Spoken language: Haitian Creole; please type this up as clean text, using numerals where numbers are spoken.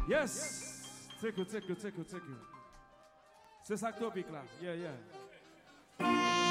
Yes. Thank you. C'est ça que topic là. Yeah.